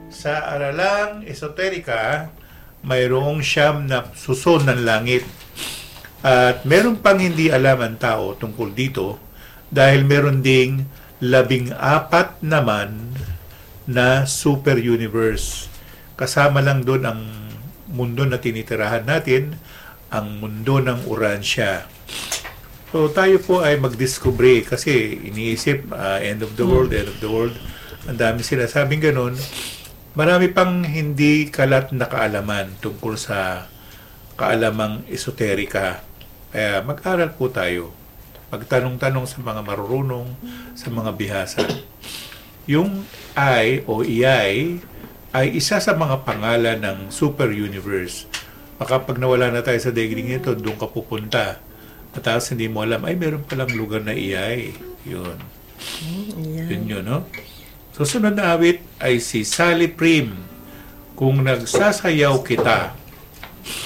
Sa aralang esoterika, mayroong siyam na suson ng langit. At meron pang hindi alam ang tao tungkol dito dahil meron ding 14 naman na super universe. Kasama lang doon ang mundo na tinitirahan natin, ang mundo ng Uransya. So tayo po ay magdiskubre kasi iniisip end of the world, end of the world. Ang dami sinasabing ganun. Marami pang hindi kalat na kaalaman tungkol sa kaalamang esoterika. Kaya mag-aral po tayo. Magtanong-tanong sa mga marurunong, sa mga bihasa. Yung I o EI ay isa sa mga pangalan ng super universe. Baka pag nawala na tayo sa daigdig nito, doon ka pupunta. At tapos hindi mo alam, ay meron palang lugar na EI. Yun. Yun, no? Susunod na awit ay si Sally Prim. Kung nagsasayaw kita.